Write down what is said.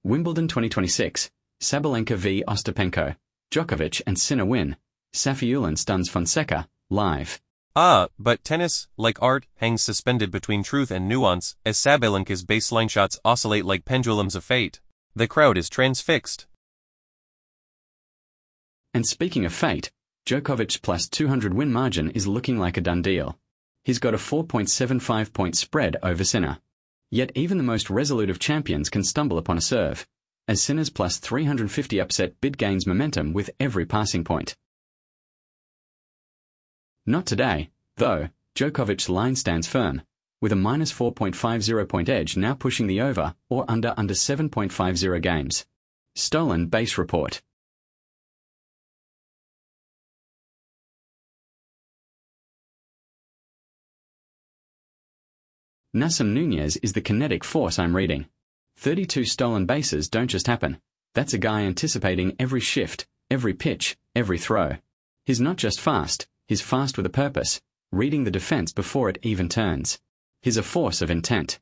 Wimbledon 2026, Sabalenka v Ostapenko, Djokovic and Sinner win, Safiullin stuns Fonseca, live. But tennis, like art, hangs suspended between truth and nuance, as Sabalenka's baseline shots oscillate like pendulums of fate. The crowd is transfixed. And speaking of fate, Djokovic's plus 200 win margin is looking like a done deal. He's got a 4.75 point spread over Sinner. Yet even the most resolute of champions can stumble upon a serve, as Sinner's plus 350 upset bid gains momentum with every passing point. Not today, though. Djokovic's line stands firm, with a minus 4.50 point edge now pushing the over or under 7.50 games. Stolen base report. Nassim Nunez is the kinetic force I'm reading. 32 stolen bases don't just happen. That's a guy anticipating every shift, every pitch, every throw. He's not just fast, he's fast with a purpose, reading the defense before it even turns. He's a force of intent.